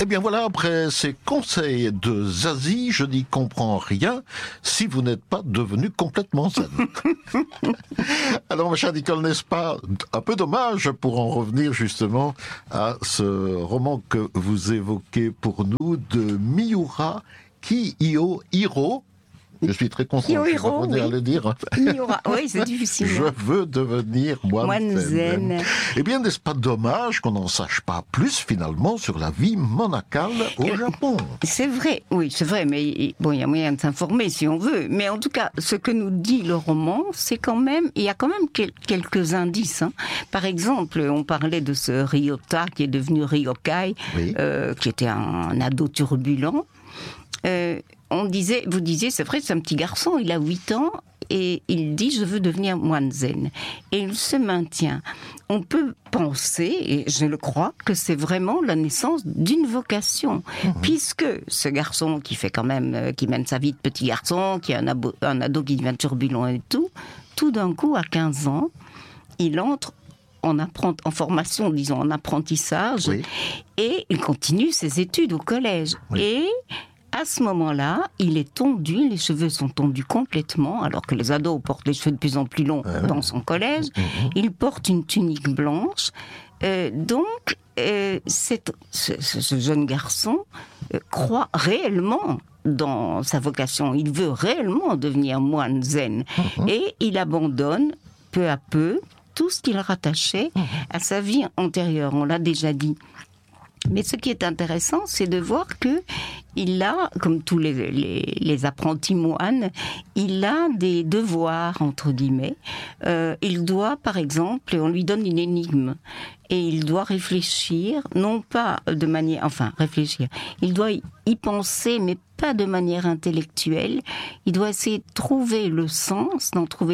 Eh bien voilà, après ces conseils de Zazie, je n'y comprends rien si vous n'êtes pas devenu complètement zen. Alors ma chère Nicole, n'est-ce pas un peu dommage pour en revenir justement à ce roman que vous évoquez pour nous de Miura Kiyohiro. Je suis très content, Kiyohiro, je vais le dire. Miura, oui, c'est difficile. Je veux devenir moine zen. Eh bien, n'est-ce pas dommage qu'on n'en sache pas plus finalement sur la vie monacale au Japon? C'est vrai, oui, c'est vrai, mais bon, il y a moyen de s'informer si on veut. Mais en tout cas, ce que nous dit le roman, c'est quand même, il y a quand même quelques indices. Hein. Par exemple, on parlait de ce Ryota qui est devenu Ryokai, Oui. qui était un ado turbulent. Vous disiez, c'est vrai, c'est un petit garçon, il a 8 ans, et il dit « je veux devenir moine zen ». Et il se maintient. On peut penser, et je le crois, que c'est vraiment la naissance d'une vocation. Puisque ce garçon qui fait quand même, qui mène sa vie de petit garçon, qui est un ado qui devient turbulent et tout d'un coup, à 15 ans, il entre en formation, disons, en apprentissage, Oui. et il continue ses études au collège. Oui. Et à ce moment-là, il est tondu, les cheveux sont tondus complètement, alors que les ados portent les cheveux de plus en plus longs dans son collège. Il porte une tunique blanche. Donc, ce jeune garçon croit réellement dans sa vocation. Il veut réellement devenir moine zen. Et il abandonne peu à peu tout ce qu'il rattachait à sa vie antérieure. On l'a déjà dit. Mais ce qui est intéressant, c'est de voir que il a, comme tous les apprentis moines, il a des devoirs, entre guillemets. Il doit, par exemple, on lui donne une énigme, et il doit réfléchir, non pas de manière... Enfin, réfléchir. Il doit y penser, mais pas de manière intellectuelle. Il doit essayer de trouver le sens,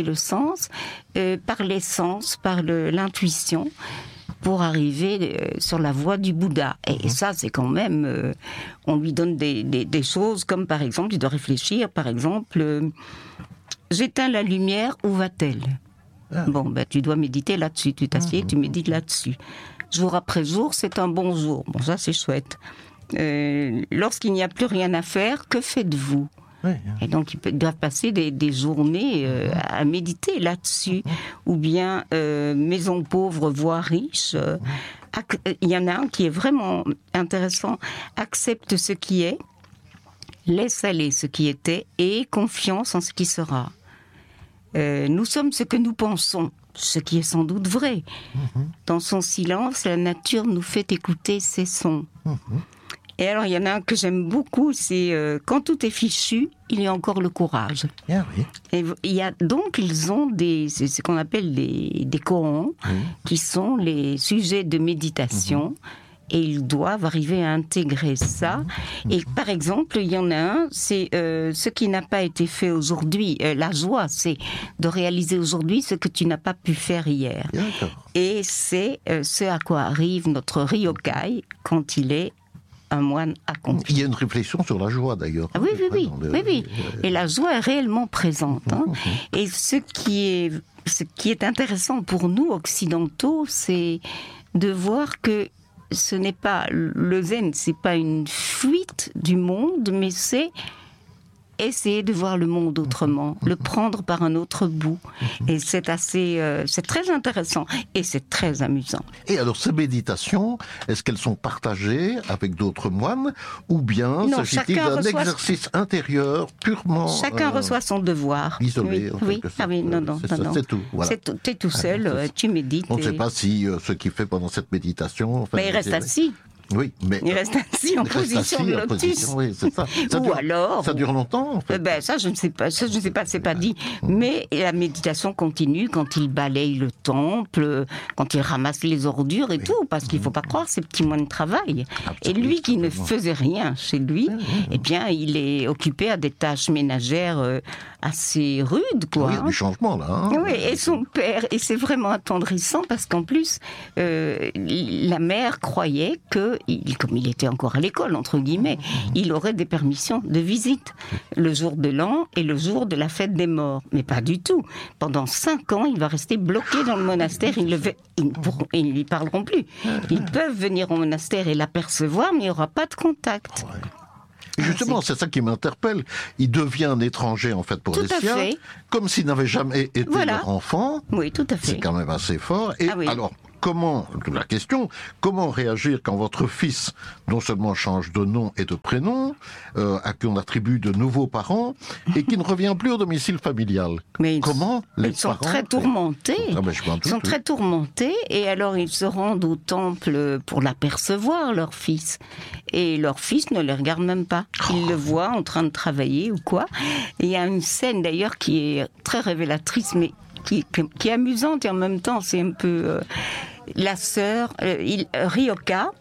par l'essence, par l'intuition, pour arriver sur la voie du Bouddha. Et ça, c'est quand même... on lui donne des choses comme, par exemple, il doit réfléchir, par exemple, j'éteins la lumière, où va-t-elle ? Bon, tu dois méditer là-dessus. Tu t'assieds, tu médites là-dessus. Jour après jour, c'est un bon jour. Bon, ça, c'est chouette. Lorsqu'il n'y a plus rien à faire, que faites-vous ? Oui. Et donc, ils doivent passer des journées à méditer là-dessus. Ou bien, maison pauvre, voie riche. Il y en a un qui est vraiment intéressant. Accepte ce qui est, laisse aller ce qui était et confiance en ce qui sera. Nous sommes ce que nous pensons, ce qui est sans doute vrai. Dans son silence, la nature nous fait écouter ses sons. Et alors, il y en a un que j'aime beaucoup, c'est quand tout est fichu, il y a encore le courage. Ah, oui. Et ils ont c'est ce qu'on appelle des koans, qui sont les sujets de méditation. Et ils doivent arriver à intégrer ça. Et par exemple, il y en a un, c'est ce qui n'a pas été fait aujourd'hui. La joie, c'est de réaliser aujourd'hui ce que tu n'as pas pu faire hier. D'accord. Et c'est ce à quoi arrive notre Ryokai quand il est un moine accompli. Il y a une réflexion sur la joie d'ailleurs. Ah oui. Et la joie est réellement présente. Hein. Et ce qui est intéressant pour nous occidentaux, c'est de voir que ce n'est pas le zen, c'est pas une fuite du monde, mais c'est essayer de voir le monde autrement, le prendre par un autre bout. Et c'est très intéressant et c'est très amusant. Et alors, ces méditations, est-ce qu'elles sont partagées avec d'autres moines ou bien Non, s'agit-il d'un exercice intérieur purement... Chacun reçoit son devoir. Isolé, oui. Ah oui, non. C'est tout. Voilà. T'es tout seul, tu médites. On ne sait pas si ce qu'il fait pendant cette méditation... Mais il reste assis. Oui, mais... Il reste assis en position de lotus. Oui, c'est ça. Ça dure longtemps, en fait. Ça, je ne sais pas, c'est pas dit. Mais la méditation continue quand il balaye le temple, quand il ramasse les ordures et tout, parce qu'il ne faut pas croire, ces petits moines travaillent. Et lui qui ne faisait rien chez lui, eh bien, il est occupé à des tâches ménagères assez rude, quoi. Oui, il y a du changement, là. Hein. Oui, et son père, et c'est vraiment attendrissant parce qu'en plus, la mère croyait que, comme il était encore à l'école, entre guillemets, il aurait des permissions de visite le jour de l'an et le jour de la fête des morts. Mais pas du tout. Pendant 5 ans, il va rester bloqué dans le monastère. Ils ne lui parleront plus. Ils peuvent venir au monastère et l'apercevoir, mais il n'y aura pas de contact. Ouais. Et justement, c'est ça qui m'interpelle. Il devient un étranger, en fait, pour tout les siens, fait. Comme s'il n'avait jamais été leur enfant. Oui, tout à fait. C'est quand même assez fort. Et alors, la question, comment réagir quand votre fils, non seulement change de nom et de prénom, à qui on attribue de nouveaux parents, et qui ne revient plus au domicile familial? Mais comment les ils sont parents... très tourmentés. Ils sont très tourmentés, et alors ils se rendent au temple pour l'apercevoir, leur fils. Et leur fils ne les regarde même pas. Ils le voient en train de travailler ou quoi. Et il y a une scène d'ailleurs qui est très révélatrice, mais qui est amusante et en même temps c'est un peu... la sœur, Ryokai,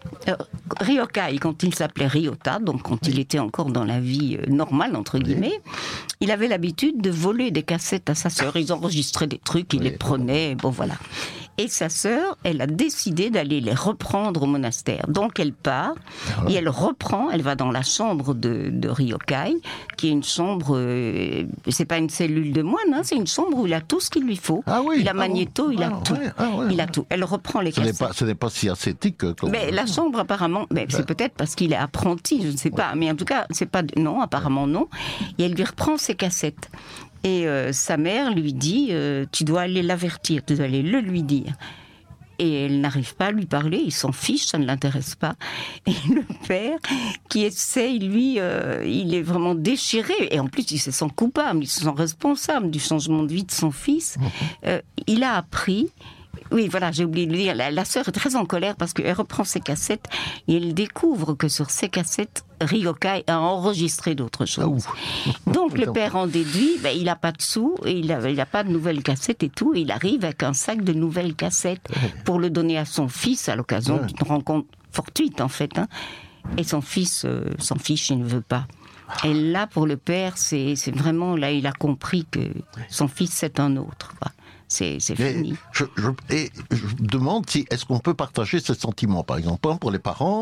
quand il s'appelait Ryota, donc quand il était encore dans la vie normale, entre guillemets, il avait l'habitude de voler des cassettes à sa sœur. Ils enregistraient des trucs, il les prenait, bon voilà. Et sa sœur, elle a décidé d'aller les reprendre au monastère. Donc elle part, et elle reprend, elle va dans la chambre de Ryokai, qui est une chambre, c'est pas une cellule de moine, hein, c'est une chambre où il a tout ce qu'il lui faut. Il a magnéto, il a tout. Il a tout. Elle reprend les cassettes. Ce n'est pas si ascétique comme... Mais la chambre, apparemment, c'est peut-être parce qu'il est apprenti, je ne sais pas. Mais en tout cas, c'est pas... Non, apparemment non. Et elle lui reprend ses cassettes. Et sa mère lui dit, tu dois aller l'avertir, tu dois aller le lui dire. Et elle n'arrive pas à lui parler, il s'en fiche, ça ne l'intéresse pas. Et le père, qui essaye, lui, il est vraiment déchiré. Et en plus, il se sent coupable, il se sent responsable du changement de vie de son fils. Il a appris... Oui, voilà, j'ai oublié de le dire. La sœur est très en colère parce qu'elle reprend ses cassettes et elle découvre que sur ces cassettes, Ryokai a enregistré d'autres choses. Donc le père en déduit, il n'a pas de sous, et il n'a pas de nouvelles cassettes et tout, et il arrive avec un sac de nouvelles cassettes pour le donner à son fils à l'occasion d'une rencontre fortuite en fait. Hein. Et son fils s'en fiche, il ne veut pas. Et là, pour le père, c'est vraiment, là, il a compris que son fils, c'est un autre, quoi. C'est fini. Je me demande si est-ce qu'on peut partager ces sentiments, par exemple, pour les parents,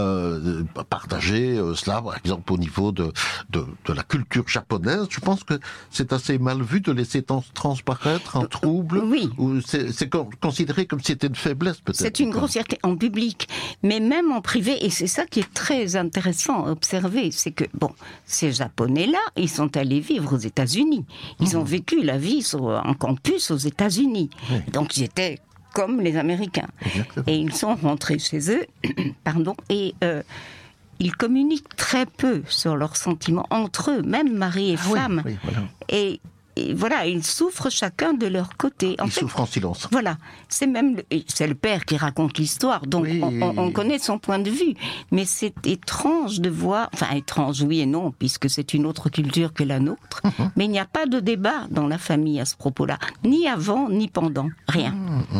partager cela, par exemple, au niveau de la culture japonaise. Je pense que c'est assez mal vu de laisser transparaître un trouble. Oui. Ou c'est considéré comme si c'était une faiblesse, peut-être. C'est une grossièreté en public, mais même en privé. Et c'est ça qui est très intéressant à observer, c'est que ces Japonais-là, ils sont allés vivre aux États-Unis. Ils ont vécu la vie sur un campus aux États-Unis. Donc ils étaient comme les Américains. Exactement. Et ils sont rentrés chez eux, et ils communiquent très peu sur leurs sentiments entre eux, même mari et femme. Et voilà, ils souffrent chacun de leur côté. Ils souffrent en silence. Voilà, c'est le père qui raconte l'histoire, donc on connaît son point de vue. Mais c'est étrange de voir, enfin étrange oui et non, puisque c'est une autre culture que la nôtre, mais il n'y a pas de débat dans la famille à ce propos-là, ni avant ni pendant, rien.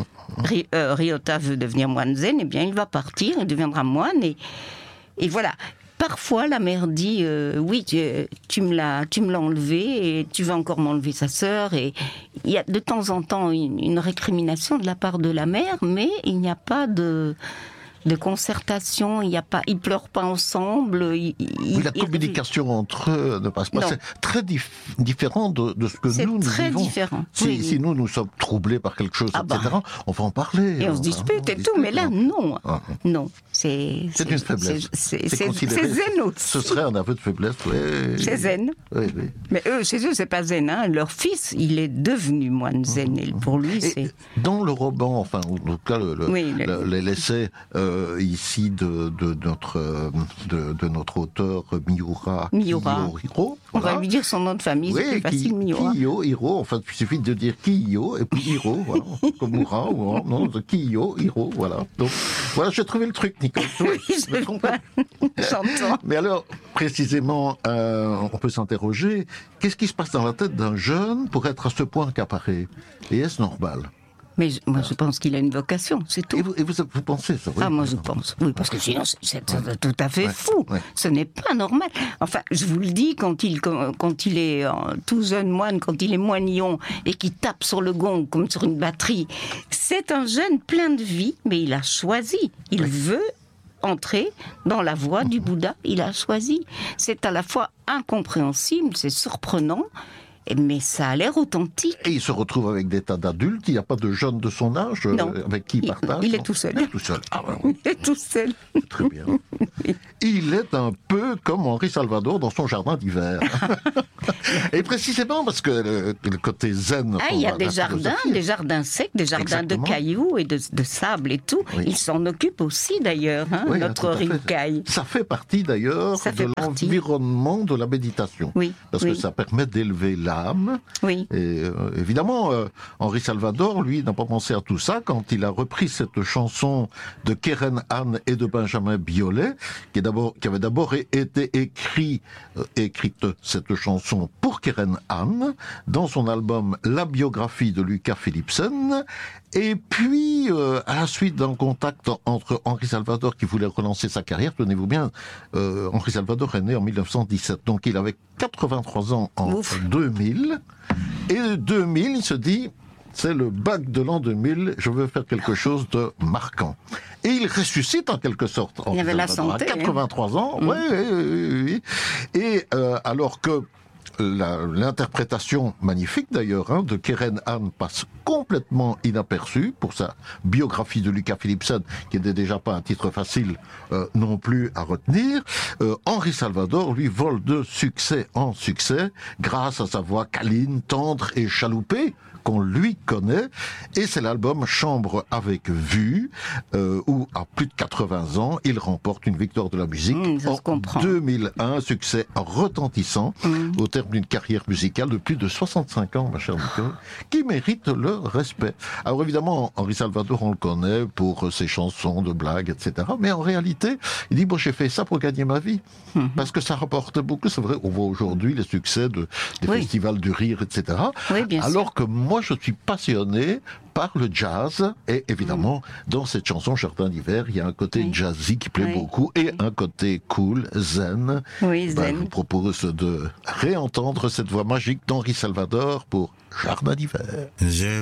Ryota veut devenir moine zen, eh bien il va partir, il deviendra moine, et voilà. Parfois, la mère dit oui, tu me l'as enlevé et tu vas encore m'enlever sa sœur. Et il y a de temps en temps une récrimination de la part de la mère, mais il n'y a pas de concertation. Ils pleurent pas ensemble. La communication entre eux ne passe pas. C'est très différent de ce que nous vivons. C'est très différent. Si nous sommes troublés par quelque chose, etc., on va en parler. Et on se dispute et tout, mais là, non. Non. C'est une faiblesse. C'est zen aussi. Ce serait un aveu de faiblesse, oui. C'est zen. Oui. Mais chez eux, c'est pas zen. Hein. Leur fils, il est devenu moine zen. Et pour lui, c'est... Dans le roman, enfin, en tout cas, l'essai ici de notre auteur Miura Hiro. On va lui dire son nom de famille, c'est plus facile, Miura. Hiro, enfin, il suffit de dire Kiyo, et puis Hiro, voilà, comme Mura, ou non, Kiyo, Hiro, voilà. Donc, voilà, j'ai trouvé le truc, Nicole. Oui, j'entends. Mais alors, précisément, on peut s'interroger, qu'est-ce qui se passe dans la tête d'un jeune pour être à ce point accaparé? Et est-ce normal? Mais moi, je pense qu'il a une vocation, c'est tout. Et vous pensez ça, oui? Ah, moi, je pense. Oui, parce que sinon, c'est tout à fait fou. Ouais. Ce n'est pas normal. Enfin, je vous le dis, quand il est tout jeune moine, quand il est moignon et qu'il tape sur le gong comme sur une batterie, c'est un jeune plein de vie, mais il a choisi. Il veut entrer dans la voie du Bouddha. Il a choisi. C'est à la fois incompréhensible, c'est surprenant, mais ça a l'air authentique. Et il se retrouve avec des tas d'adultes, il n'y a pas de jeunes de son âge avec qui il partage? Il est tout seul. Il est tout seul. Ah, ben oui. Il est tout seul. Très bien. Il est un peu comme Henri Salvador dans son jardin d'hiver. Et précisément parce que le côté zen... Ah, il y a des jardins secs, des jardins Exactement. de cailloux et de sable et tout. Oui. Il s'en occupe aussi d'ailleurs, Oui, notre tout à fait. Rinkai. Ça fait partie d'ailleurs Ça fait de partie. l'environnement de la méditation. Oui, Parce oui. que ça permet d'élever l'âme. Oui. Et évidemment, Henri Salvador, lui, n'a pas pensé à tout ça quand il a repris cette chanson de Keren Anne et de Benjamin Biolay, qui avait d'abord été écrite cette chanson pour Keren Anne, dans son album La biographie de Lucas Philipsen. Et puis, à la suite d'un contact entre Henri Salvador qui voulait relancer sa carrière, tenez-vous bien, Henri Salvador est né en 1917, donc il avait 83 ans en Ouf. 2000. Et 2000, il se dit, c'est le bac de l'an 2000, je veux faire quelque chose de marquant. Et il ressuscite en quelque sorte. Il avait la santé. À 83 ans, oui. Et alors que l'interprétation magnifique d'ailleurs de Keren Anne passe complètement inaperçue pour sa biographie de Lucas Philipsen, qui n'était déjà pas un titre facile non plus à retenir. Henri Salvador, lui, vole de succès en succès grâce à sa voix câline, tendre et chaloupée qu'on lui connaît, et c'est l'album Chambre avec vue, où à plus de 80 ans, il remporte une victoire de la musique Ça se en comprend. 2001, succès retentissant au terme d'une carrière musicale de plus de 65 ans, ma chère Nicole, qui mérite le respect. Alors évidemment, Henri Salvador, on le connaît pour ses chansons de blagues, etc. Mais en réalité, il dit, bon, j'ai fait ça pour gagner ma vie, parce que ça rapporte beaucoup. C'est vrai, on voit aujourd'hui les succès des Oui. festivals du rire, etc. Oui, bien sûr. Alors que moi, je suis passionné par le jazz, et évidemment, dans cette chanson Jardin d'hiver, il y a un côté Oui. jazzy qui plaît Oui. beaucoup, et un côté cool, zen. Oui, Ben, zen. je vous propose de réentendre cette voix magique d'Henri Salvador pour Jardin d'hiver.